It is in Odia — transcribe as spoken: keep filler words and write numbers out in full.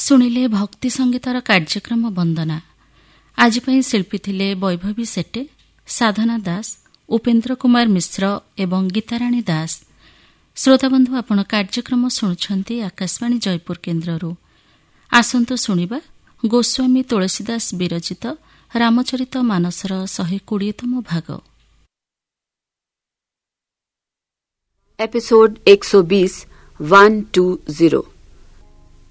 ଶୁଣିଲେ ଭକ୍ତି ସଙ୍ଗୀତର କାର୍ଯ୍ୟକ୍ରମ ବନ୍ଦନା। ଆଜି ପାଇଁ ଶିଳ୍ପୀ ଥିଲେ ବୈଭବୀ ସେଟେ, ସାଧନା ଦାସ, ଉପେନ୍ଦ୍ର କୁମାର ମିଶ୍ର ଏବଂ ଗୀତାରାଣୀ ଦାସ। ଶ୍ରୋତାବନ୍ଧୁ, ଆପଣ କାର୍ଯ୍ୟକ୍ରମ ଶୁଣୁଛନ୍ତି ଆକାଶବାଣୀ ଜୟପୁର କେନ୍ଦ୍ରରୁ। ଆସନ୍ତୁ ଶୁଣିବା ଗୋସ୍ୱାମୀ ତୁଳସୀଦାସ ବିରଚିତ ରାମଚରିତ ମାନସର ଶହେ କୋଡ଼ିଏତମ ଭାଗ। एपिसोड एक सौ बीस वन टू जीरो।